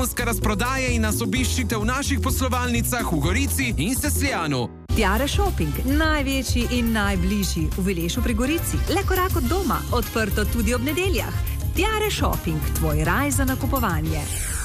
razprodaje in nas obiščite v naših poslovalnicah v Gorici in Sesljanu. Tiare Shopping, največji in najbližji v Vilešu pri Gorici, le korak od doma, odprto tudi ob nedeljah. Tiare Shopping, tvoj raj za nakupovanje.